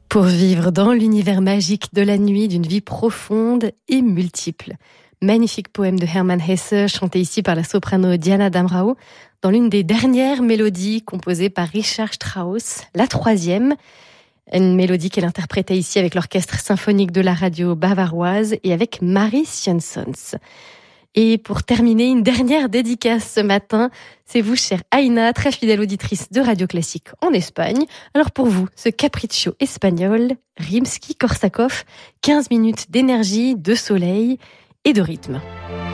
Pour vivre dans l'univers magique de la nuit d'une vie profonde et multiple. Magnifique poème de Hermann Hesse, chanté ici par la soprano Diana Damrau, dans l'une des dernières mélodies composées par Richard Strauss, la 3e. Une mélodie qu'elle interprétait ici avec l'orchestre symphonique de la radio bavaroise et avec Maris Jansons. Et pour terminer, une dernière dédicace ce matin. C'est vous, chère Aïna, très fidèle auditrice de Radio Classique en Espagne. Alors pour vous, ce capriccio espagnol, Rimsky-Korsakov, 15 minutes d'énergie, de soleil et de rythme.